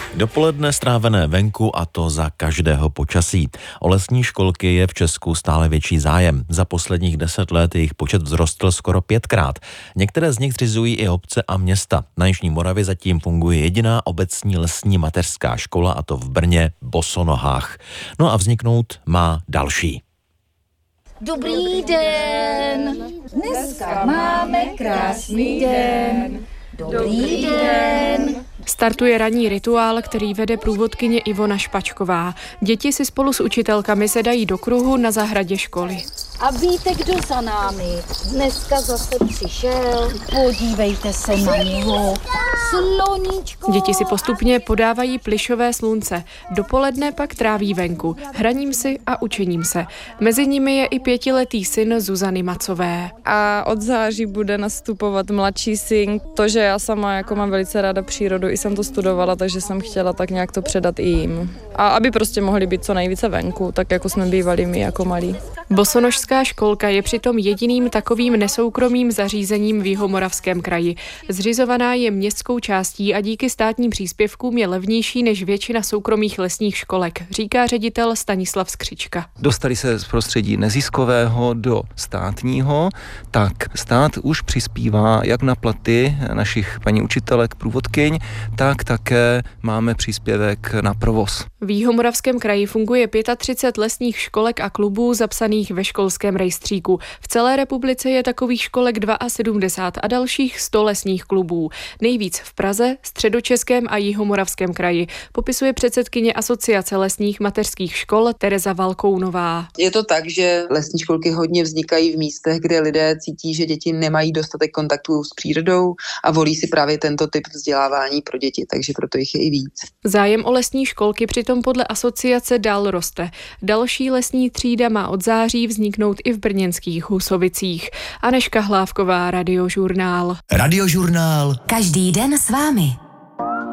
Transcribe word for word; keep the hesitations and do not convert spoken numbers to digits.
Dopoledne strávené venku, a to za každého počasí. O lesní školky je v Česku stále větší zájem. Za posledních deset let jejich počet vzrostl skoro pětkrát. Některé z nich zřizují i obce a města. Na jižní Moravě zatím funguje jediná obecní lesní mateřská škola, a to v Brně Bosonohách. No a vzniknout má další. Dobrý den, dneska máme krásný den. Dobrý den. Startuje ranní rituál, který vede průvodkyně Ivona Špačková. Děti si spolu s učitelkami sedají do kruhu na zahradě školy. A víte, kdo za námi dneska zase přišel? Podívejte se na něho. Sloníčko. Děti si postupně podávají plyšové slunce. Dopoledne pak tráví venku, hraním si a učením se. Mezi nimi je i pětiletý syn Zuzany Macové. A od září bude nastupovat mladší syn. To, že já sama jako mám velice ráda přírodu, i jsem to studovala, takže jsem chtěla tak nějak to předat i jim. A aby prostě mohli být co nejvíce venku, tak jako jsme bývali my jako malí. Bosonožská školka je přitom jediným takovým nesoukromým zařízením v Jihomoravském kraji. Zřizovaná je městskou částí a díky státním příspěvkům je levnější než většina soukromých lesních školek, říká ředitel Stanislav Skřička. Dostali se z prostředí neziskového do státního, tak stát už přispívá jak na platy našich paní učitelek, průvodkyň, tak také máme příspěvek na provoz. V Jihomoravském kraji funguje třicet pět lesních školek a klubů zapsaných ve školském rejstříku. V celé republice je takových školek sedmdesát dva a dalších sto lesních klubů. Nejvíc v Praze, Středočeském a Jihomoravském kraji, popisuje předsedkyně Asociace lesních mateřských škol Tereza Valkounová. Je to tak, že lesní školky hodně vznikají v místech, kde lidé cítí, že děti nemají dostatek kontaktů s přírodou a volí si právě tento typ vzdělávání pro děti, takže proto jich je i víc. Zájem o lesní školky přitom podle asociace dál roste. Další lesní třída má od září vzniknout i v brněnských Husovicích. Anežka Hlávková, Radiožurnál. Radiožurnál. Každý den s vámi.